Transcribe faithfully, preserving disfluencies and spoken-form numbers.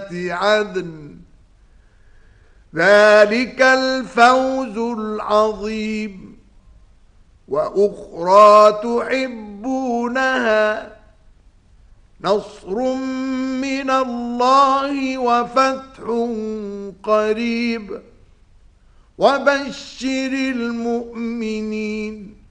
عدن ذلك الفوز العظيم. وأخرى تحبونها نصر من الله وفتح قريب وبشر المؤمنين